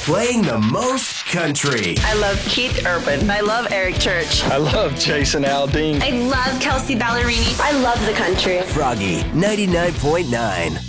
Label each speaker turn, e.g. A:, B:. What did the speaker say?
A: playing the most country.
B: I love Keith Urban. I love Eric Church.
C: I love Jason Aldean.
D: I love Kelsey Ballerini.
E: I love the country.
A: Froggy 99.9.